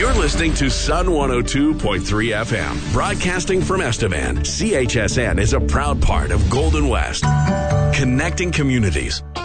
You're listening to Sun 102.3 FM, broadcasting from Estevan. CHSN is a proud part of Golden West, connecting communities.